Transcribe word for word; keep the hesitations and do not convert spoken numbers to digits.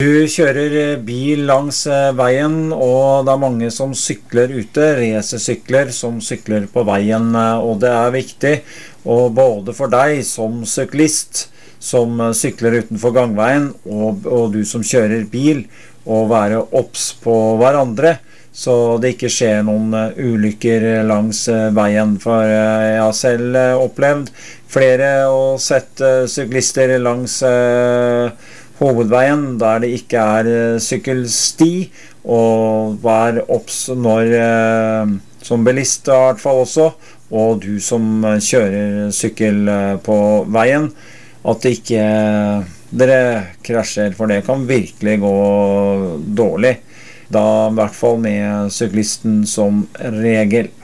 Du kjører bil langs veien, og det er mange som sykler ute, racersykler som sykler på veien, og det er viktig, og både for deg som syklist, som sykler utenfor gangveien, og, og du som kjører bil, å være obs på hverandre, så det ikke skjer noen ulykker langs veien, for jeg har selv opplevd flere og sett syklister langs hovedveien der det ikke er sykkelsti, og vær obs når, som bilist i hvert fall også, og du som kjører sykkel på veien, at det ikke dere krasjer, for det kan virkelig gå dårlig. Da i hvert fall med syklisten som regel.